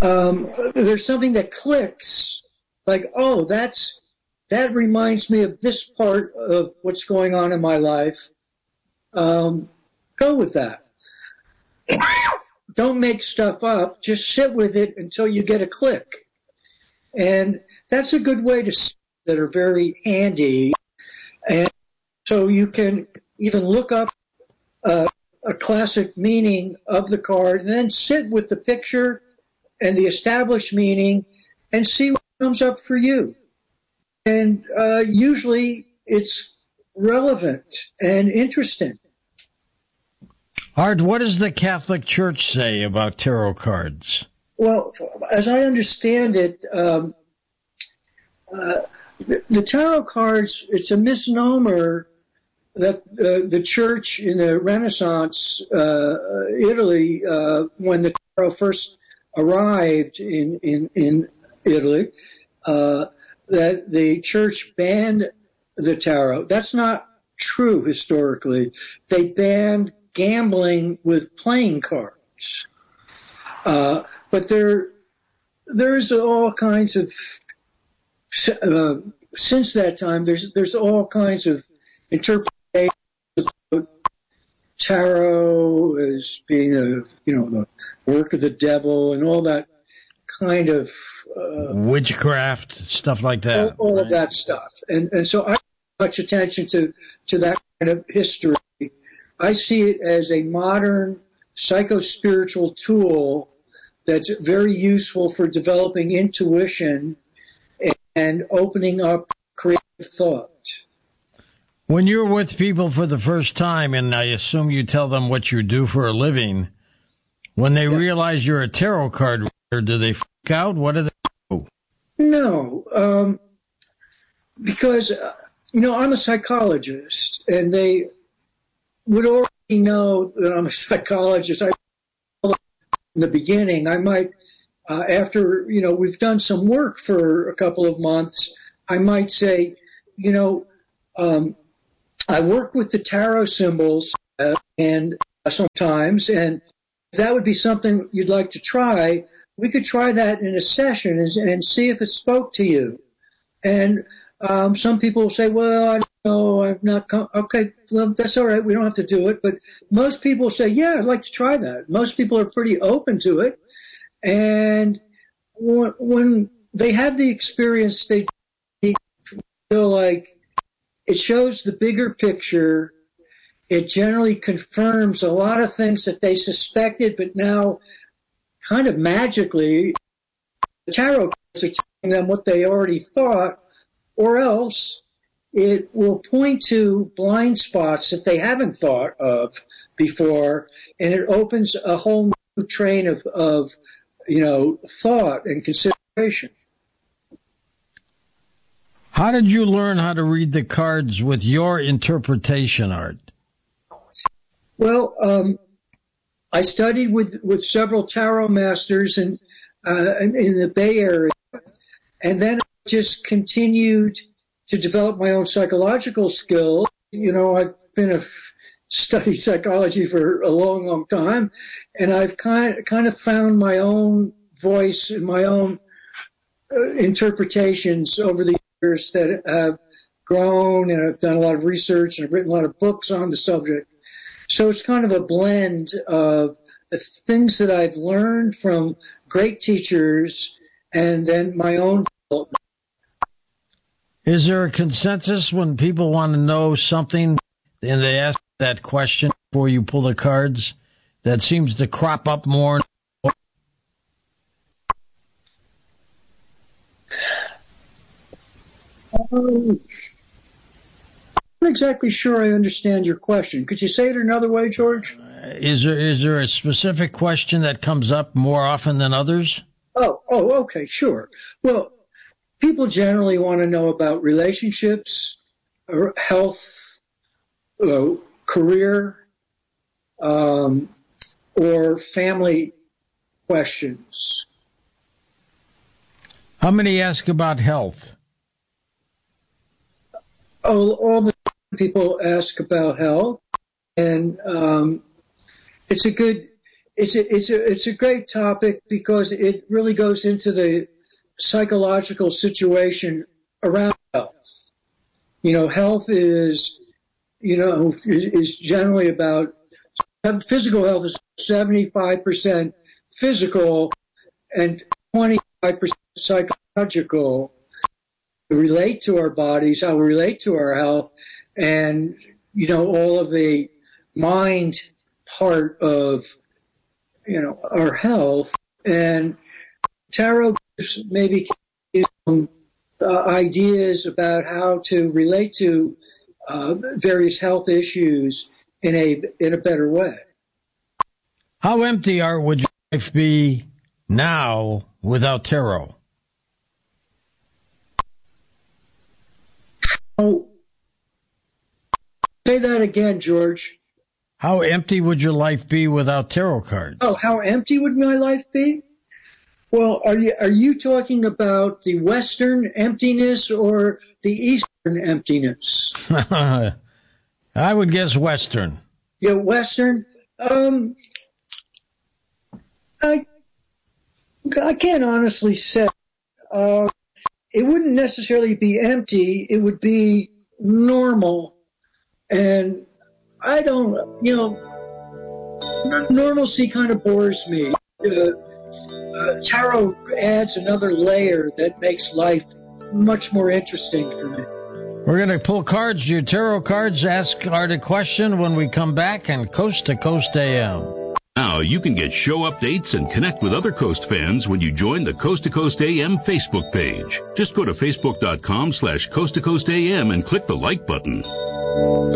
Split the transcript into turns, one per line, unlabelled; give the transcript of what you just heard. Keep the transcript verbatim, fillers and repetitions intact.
um, there's something that clicks, like, oh, that's that reminds me of this part of what's going on in my life. Um, go with that. Don't make stuff up. Just sit with it until you get a click. And that's a good way to see that are very handy. And so you can even look up uh, a classic meaning of the card and then sit with the picture and the established meaning and see what comes up for you. And uh, usually it's relevant and interesting.
Art, what does the Catholic Church say about tarot cards?
Well, as I understand it, um, uh, the, the tarot cards, it's a misnomer that uh, the church in the Renaissance, uh, Italy, uh, when the tarot first arrived in, in, in Italy, uh, that the church banned the tarot. That's not true historically. They banned gambling with playing cards. Uh, but there, there's all kinds of, uh, since that time, there's, there's all kinds of interpretations of tarot as being a, you know, the work of the devil and all that kind of, uh,
witchcraft, stuff like that.
All, all
right?
of that stuff. And, and so I pay much attention to, to that kind of history. I see it as a modern psycho-spiritual tool that's very useful for developing intuition and opening up creative thought.
When you're with people for the first time, and I assume you tell them what you do for a living, when they yeah. realize you're a tarot card reader, do they freak out? What do they do?
No, um, because, uh, you know, I'm a psychologist, and they would already know that I'm a psychologist. I in the beginning, I might, uh, after, you know, we've done some work for a couple of months, I might say, you know, um, I work with the tarot symbols uh, and uh, sometimes, and if that would be something you'd like to try, we could try that in a session and, and see if it spoke to you. And um, some people will say, well, I don't know, I've not come. Okay, well, that's all right. We don't have to do it. But most people say, yeah, I'd like to try that. Most people are pretty open to it. And when, when they have the experience, they feel like it shows the bigger picture. It generally confirms a lot of things that they suspected, but now kind of magically, the tarot cards are telling them what they already thought, or else it will point to blind spots that they haven't thought of before, and it opens a whole new train of, of you know, thought and consideration.
How did you learn how to read the cards with your interpretation, Art?
Well, um, I studied with, with several tarot masters in, uh, in, in the Bay Area, and then I just continued to develop my own psychological skills. You know, I've been a studied psychology for a long, long time, and I've kind kind of found my own voice and my own uh, interpretations over the years that have grown, and I've done a lot of research and I've written a lot of books on the subject. So it's kind of a blend of the things that I've learned from great teachers and then my own development.
Is there a consensus when people want to know something and they ask that question before you pull the cards that seems to crop up more?
Um, I'm not exactly sure I understand your question. Could you say it another way, George?
Uh, is there is there a specific question that comes up more often than others?
Oh, oh, okay, sure. Well, people generally want to know about relationships, health, uh, career, um, or family questions.
How many ask about health?
Oh, all the people ask about health, and um, it's a good it's a, it's a, it's a great topic because it really goes into the psychological situation around health. You know, health is, you know, is, is generally about, physical health is seventy-five percent physical and twenty-five percent psychological. We relate to our bodies, how we relate to our health, and, you know, all of the mind part of, you know, our health. And tarot gives maybe some uh, ideas about how to relate to uh, various health issues in a in a better way.
How empty are would your life be now without tarot?
Oh, say that again, George.
How empty would your life be without tarot cards?
Oh, how empty would my life be? Well, are you are you talking about the Western emptiness or the Eastern emptiness?
I would guess Western.
Yeah, Western. Um, I I can't honestly say. Uh, it wouldn't necessarily be empty. It would be normal, and I don't, you know, normalcy kind of bores me. Uh, uh, tarot adds another layer that makes life much more interesting for me.
We're going to pull cards, your tarot cards, ask Art a question when we come back on Coast to Coast A M.
Now you can get show updates and connect with other Coast fans when you join the Coast to Coast A M Facebook page. Just go to facebook.com slash Coast to Coast AM and click the like button.